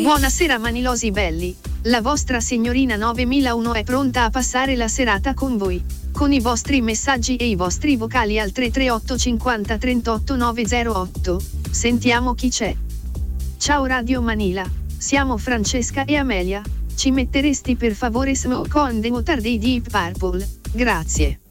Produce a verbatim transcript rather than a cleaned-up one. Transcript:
Buonasera Manilosi belli, la vostra signorina novemilauno è pronta a passare la serata con voi, con i vostri messaggi e i vostri vocali al tre tre otto cinquanta trentotto novecentotto. Sentiamo chi c'è. Ciao Radio Manila, siamo Francesca e Amelia, ci metteresti per favore Smoke on the Water dei Deep Purple, grazie.